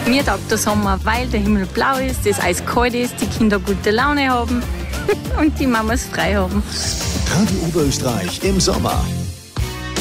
Mir taugt der Sommer, weil der Himmel blau ist, das Eis kalt ist, die Kinder gute Laune haben und die Mamas frei haben. Radio Oberösterreich im Sommer.